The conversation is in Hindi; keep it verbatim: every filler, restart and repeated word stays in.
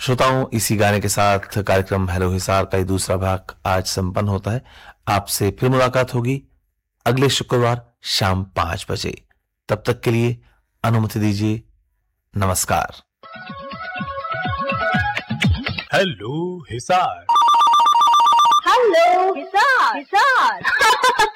श्रोताओं, इसी गाने के साथ कार्यक्रम हेलो हिसार का ये दूसरा भाग आज संपन्न होता है। आपसे फिर मुलाकात होगी अगले शुक्रवार शाम पांच बजे। तब तक के लिए अनुमति दीजिए। नमस्कार। हेलो हिसार। हेलो हिसार हिसार